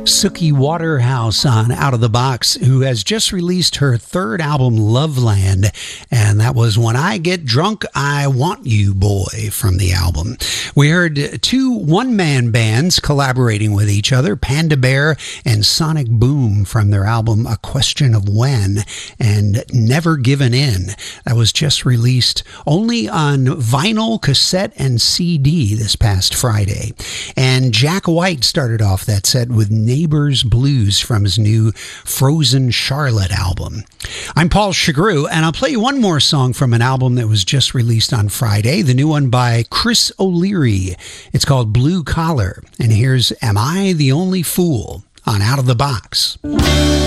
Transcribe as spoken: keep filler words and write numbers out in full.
Suki Waterhouse on Out of the Box, who has just released her third album, Loveland, and that was When I Get Drunk, I Want You Boy from the album. We heard two one-man bands collaborating with each other, Panda Bear and Sonic Boom, from their album A Question of When and Never Given In. That was just released only on vinyl, cassette, and C D this past Friday. And Jack White started off that set with Neighbors Blues from his new Frozen Charlotte album. I'm Paul Chagru, and I'll play you one more song from an album that was just released on Friday, the new one by Chris O'Leary. It's called Blue Collar, and here's Am I the Only Fool on Out of the Box.